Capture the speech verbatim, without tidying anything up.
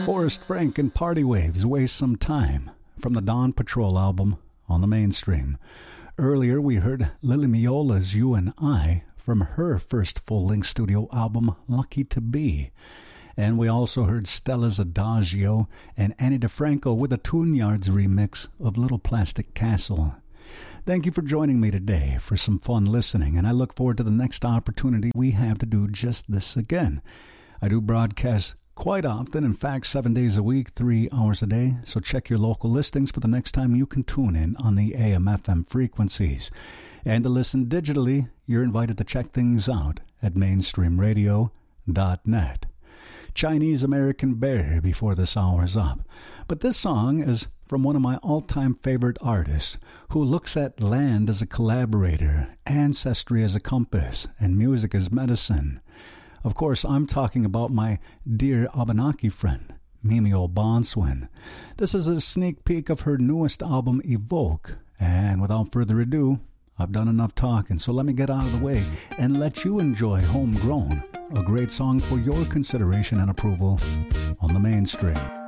Forrest Frank and Party Waves, Waste Some Time, from the Dawn Patrol album on the Mainstream. Earlier we heard Lily Miola's You and I from her first full-length studio album, Lucky to Be. And we also heard Stella's Adagio and Annie DeFranco with a Tune Yards remix of Little Plastic Castle. Thank you for joining me today for some fun listening, and I look forward to the next opportunity we have to do just this again. I do broadcast quite often, in fact, seven days a week, three hours a day, so check your local listings for the next time you can tune in on the A M F M frequencies. And to listen digitally, you're invited to check things out at mainstream radio dot net. Chinese American Bear before this hour's up. But this song is from one of my all-time favorite artists who looks at land as a collaborator, ancestry as a compass, and music as medicine. Of course, I'm talking about my dear Abenaki friend, Mimi Obanswin. This is a sneak peek of her newest album, Evoke. And without further ado, I've done enough talking, so let me get out of the way and let you enjoy Homegrown, a great song for your consideration and approval on the Mainstream.